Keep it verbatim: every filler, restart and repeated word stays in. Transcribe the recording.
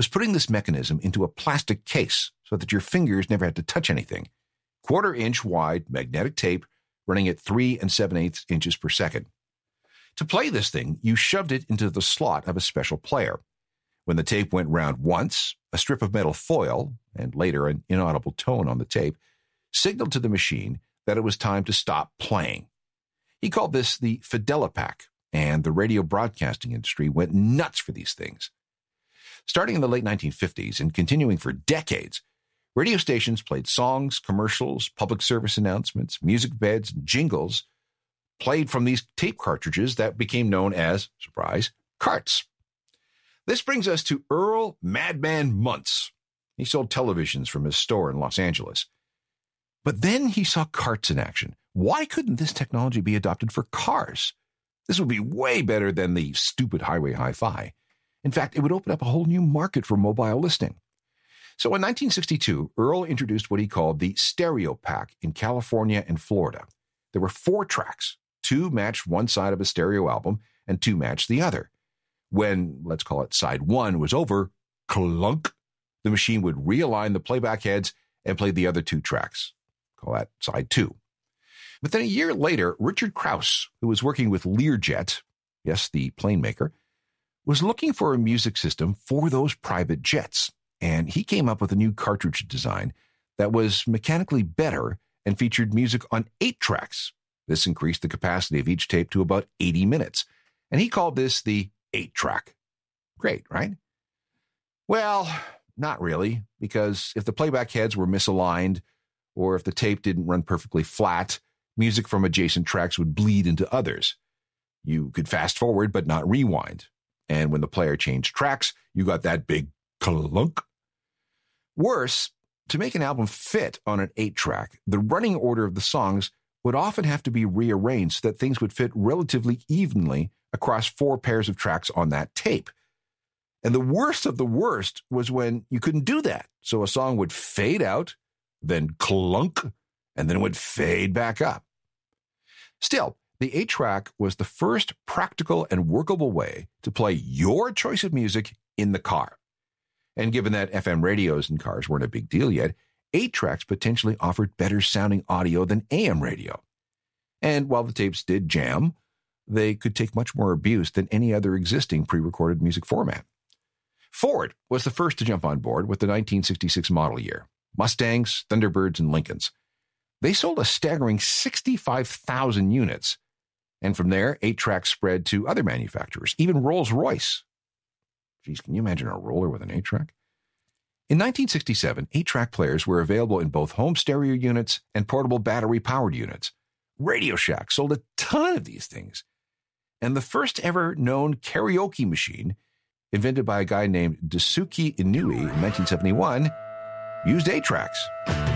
was putting this mechanism into a plastic case so that your fingers never had to touch anything. Quarter-inch wide magnetic tape running at three and seven-eighths inches per second. To play this thing, you shoved it into the slot of a special player. When the tape went round once, a strip of metal foil, and later an inaudible tone on the tape, signaled to the machine that it was time to stop playing. He called this the Fidelipac, and the radio broadcasting industry went nuts for these things. Starting in the late nineteen fifties and continuing for decades, radio stations played songs, commercials, public service announcements, music beds, and jingles played from these tape cartridges that became known as, surprise, carts. This brings us to Earl Madman Muntz. He sold televisions from his store in Los Angeles. But then he saw carts in action. Why couldn't this technology be adopted for cars? This would be way better than the stupid highway hi-fi. In fact, it would open up a whole new market for mobile listening. So in nineteen sixty-two, Earl introduced what he called the Stereo Pack in California and Florida. There were four tracks. Two matched one side of a stereo album, and two matched the other. When, let's call it side one, was over, clunk, the machine would realign the playback heads and play the other two tracks. Call that side two. But then a year later, Richard Krause, who was working with Learjet, yes, the plane maker, was looking for a music system for those private jets. And he came up with a new cartridge design that was mechanically better and featured music on eight tracks. This increased the capacity of each tape to about eighty minutes. And he called this the eight-track. Great, right? Well, not really, because if the playback heads were misaligned, or if the tape didn't run perfectly flat, music from adjacent tracks would bleed into others. You could fast forward, but not rewind. And when the player changed tracks, you got that big clunk. Worse, to make an album fit on an eight-track, the running order of the songs would often have to be rearranged so that things would fit relatively evenly across four pairs of tracks on that tape. And the worst of the worst was when you couldn't do that. So a song would fade out, then clunk, and then it would fade back up. Still, the eight-track was the first practical and workable way to play your choice of music in the car. And given that F M radios in cars weren't a big deal yet, eight tracks potentially offered better sounding audio than A M radio. And while the tapes did jam, they could take much more abuse than any other existing pre-recorded music format. Ford was the first to jump on board with the nineteen sixty-six model year. Mustangs, Thunderbirds, and Lincolns. They sold a staggering sixty-five thousand units. And from there, eight tracks spread to other manufacturers, even Rolls-Royce. Geez, can you imagine a roller with an eight-track? In nineteen sixty-seven, eight-track players were available in both home stereo units and portable battery-powered units. Radio Shack sold a ton of these things. And the first ever known karaoke machine, invented by a guy named Daisuke Inui in nineteen seventy-one, used eight tracks.